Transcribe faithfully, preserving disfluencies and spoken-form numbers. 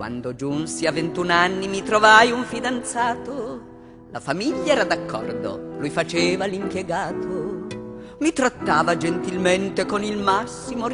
Quando giunsi a ventuno anni mi trovai un fidanzato. La famiglia era d'accordo, lui faceva l'impiegato. Mi trattava gentilmente con il massimo